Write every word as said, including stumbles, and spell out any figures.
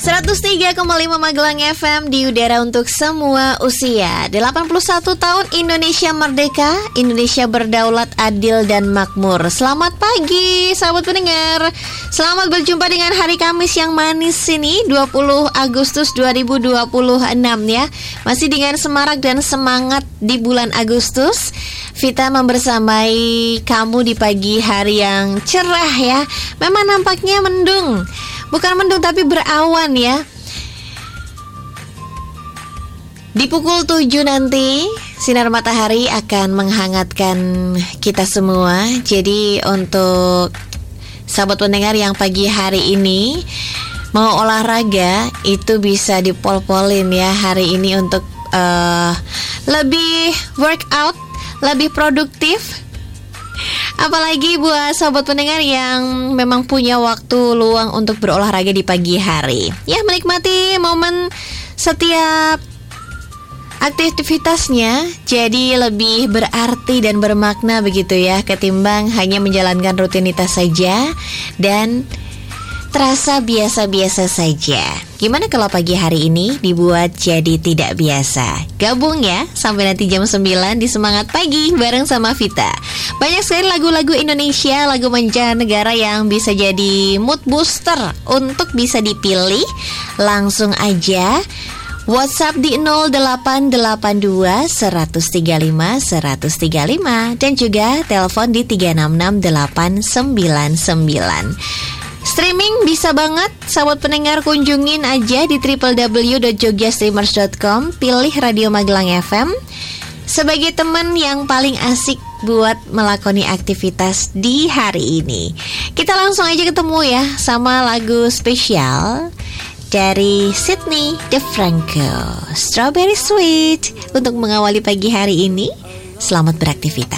seratus tiga koma lima Magelang F M di udara untuk semua usia. Delapan puluh satu tahun Indonesia merdeka, Indonesia berdaulat, adil dan makmur. Selamat pagi sahabat pendengar. Selamat berjumpa dengan hari Kamis yang manis ini, dua puluh Agustus dua ribu dua puluh enam ya. Masih dengan semarak dan semangat di bulan Agustus, Vita membersamai kamu di pagi hari yang cerah ya. Memang nampaknya mendung, bukan mendung tapi berawan ya. Di pukul tujuh nanti sinar matahari akan menghangatkan kita semua. Jadi untuk sahabat pendengar yang pagi hari ini mau olahraga, itu bisa dipol-polin ya hari ini untuk uh, lebih workout, lebih produktif. Apalagi buat sahabat pendengar yang memang punya waktu luang untuk berolahraga di pagi hari. Ya, menikmati momen setiap aktivitasnya jadi lebih berarti dan bermakna begitu ya, ketimbang hanya menjalankan rutinitas saja dan terasa biasa-biasa saja. Gimana kalau pagi hari ini dibuat jadi tidak biasa? Gabung ya sampai nanti jam sembilan di Semangat Pagi bareng sama Vita. Banyak sekali lagu-lagu Indonesia, lagu mancanegara yang bisa jadi mood booster untuk bisa dipilih. Langsung aja WhatsApp di nol delapan delapan dua satu tiga lima satu tiga lima dan juga telepon di tiga enam enam delapan sembilan sembilan. Streaming bisa banget, sahabat pendengar, kunjungin aja di w w w dot jogja streamers dot com, pilih Radio Magelang F M sebagai teman yang paling asik buat melakoni aktivitas di hari ini. Kita langsung aja ketemu ya sama lagu spesial dari Sydney DeFranco, Strawberry Sweet, untuk mengawali pagi hari ini. Selamat beraktivitas.